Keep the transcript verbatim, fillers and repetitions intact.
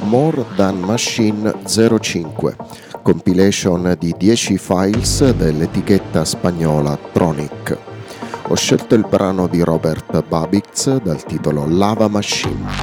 More Than Machine zero cinque, compilation di dieci files dell'etichetta spagnola Tronic. Ho scelto il brano di Robert Babix dal titolo Lava Machine.